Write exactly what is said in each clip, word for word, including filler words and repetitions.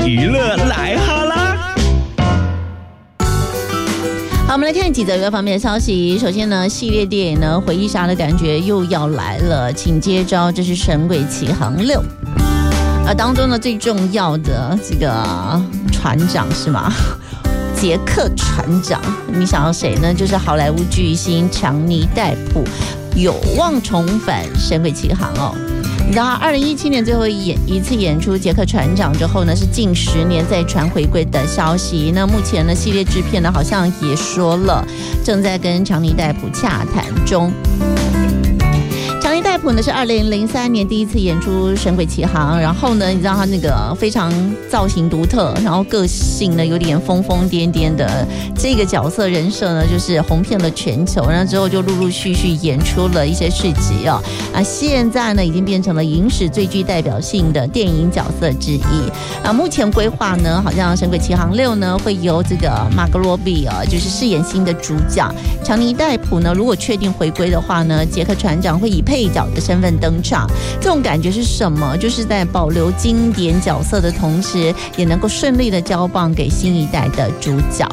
娱乐来哈啦。 好，我们来看几则娱乐方面的消息。首先呢，系列电影呢《回忆杀》的感觉又要来了，请接招，这是《神鬼奇航六》。而当中呢最重要的这个船长是吗？杰克船长，你想要谁呢？就是好莱坞巨星强尼戴普，有望重返《神鬼奇航》哦。你知道他二零一七年最后一一次演出杰克船长之后呢，是近十年再传回归的消息。那目前呢，系列制片呢好像也说了，正在跟强尼戴普洽谈中。强尼戴普呢是二零零三年第一次演出《神鬼奇航》，然后呢，你知道他那个非常造型独特，然后个性呢有点疯疯癫癫的这个角色人设呢，就是红遍了全球。然后之后就陆陆续续演出了一些事迹哦，啊，现在呢已经变成了影史最具代表性的电影角色之一。啊，目前规划呢，好像《神鬼奇航六》呢会由这个马格罗比啊，就是饰演新的主角。强尼戴普呢，如果确定回归的话呢，杰克船长会以配角的身份登场。这种感觉是什么？就是在保留经典角色的同时，也能够顺利的交棒给新一代的主角。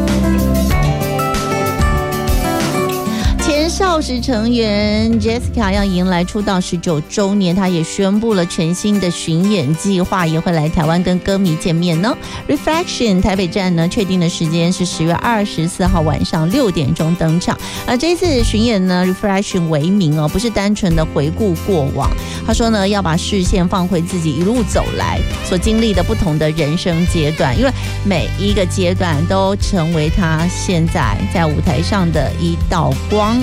前少时成员 Jessica 要迎来出道十九周年，她也宣布了全新的巡演计划，也会来台湾跟歌迷见面呢。Reflection 台北站呢，确定的时间是十月二十四号晚上六点钟登场。而这次巡演呢 ，Reflection 为名哦，不是单纯的回顾过往。他说呢，要把视线放回自己一路走来所经历的不同的人生阶段，因为每一个阶段都成为他现在在舞台上的一道光。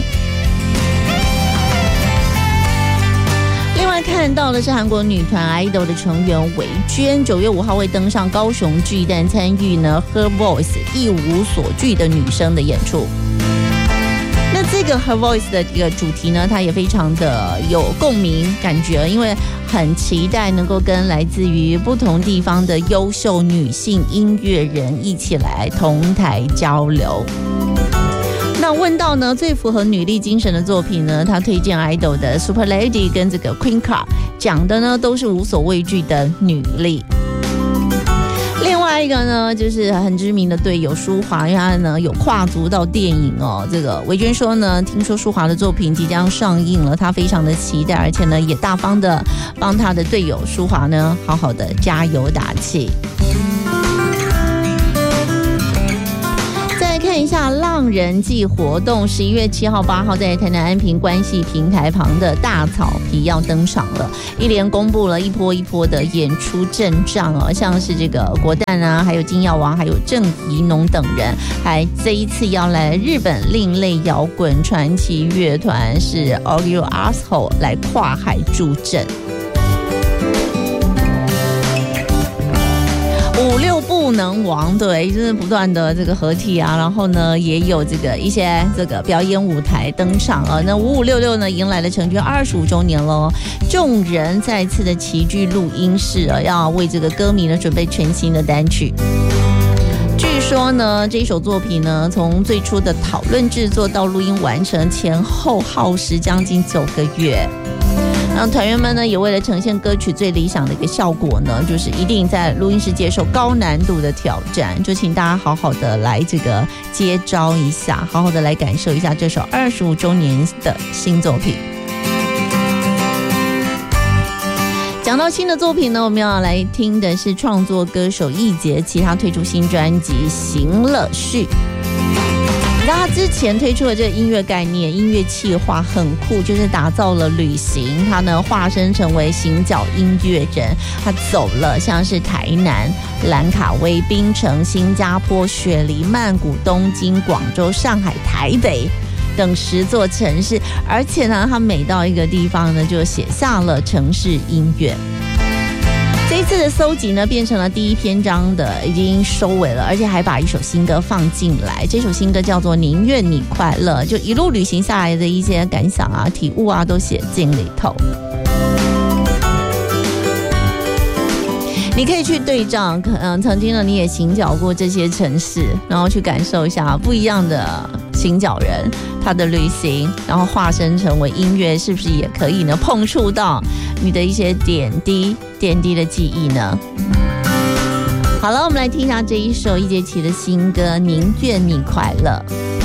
另外看到的是韩国女团 idol 的成员韦娟，九月五号会登上高雄巨蛋参与呢 Her Voice 一无所惧的女生的演出。那这个 Her Voice 的一个主题呢，它也非常的有共鸣感觉，因为很期待能够跟来自于不同地方的优秀女性音乐人一起来同台交流。那问到呢最符合女力精神的作品呢，他推荐 idol 的 Super Lady 跟这个 Queen Card， 讲的呢都是无所畏惧的女力。另外一个呢，就是很知名的队友舒华，因为他呢有跨足到电影哦。这个韦娟说呢，听说舒华的作品即将上映了，他非常的期待，而且呢也大方的帮他的队友舒华呢好好的加油打气。看一下浪人季活动，十一月七号、八号在台南安平关系平台旁的大草皮要登场了，一连公布了一波一波的演出阵仗哦，像是这个国蛋啊，还有金耀王，还有郑怡农等人，还这一次要来日本另类摇滚传奇乐团是 Orgio Asshole 来跨海助阵。五六不能亡，对，就是不断的这个合体啊，然后呢，也有这个一些这个表演舞台登场啊。那五五六六呢，迎来了成军二十五周年喽，众人再次的齐聚录音室啊，要为这个歌迷呢准备全新的单曲。据说呢，这一首作品呢，从最初的讨论制作到录音完成，前后耗时将近九个月。然后团员们呢，也为了呈现歌曲最理想的一个效果呢，就是一定在录音室接受高难度的挑战，就请大家好好的来这个接招一下，好好的来感受一下这首二十五周年的新作品。讲到新的作品呢，我们要来听的是创作歌手易杰，其他推出新专辑《行了序》。他之前推出的这个音乐概念、音乐企划很酷，就是打造了旅行。他呢化身成为行脚音乐人，他走了像是台南、兰卡威、槟城、新加坡、雪梨、曼谷、东京、广州、上海、台北等十座城市，而且呢，他每到一个地方呢，就写下了城市音乐。这一次的搜集呢，变成了第一篇章的，已经收尾了，而且还把一首新歌放进来。这首新歌叫做《宁愿你快乐》，就一路旅行下来的一些感想啊、体悟啊，都写进里头。你可以去对照，嗯，曾经呢你也行脚过这些城市，然后去感受一下不一样的行脚人他的旅行，然后化身成为音乐，是不是也可以呢碰触到你的一些点滴点滴的记忆呢？ 好了，我们来听一下这一首易烊千玺的新歌《宁愿你快乐》。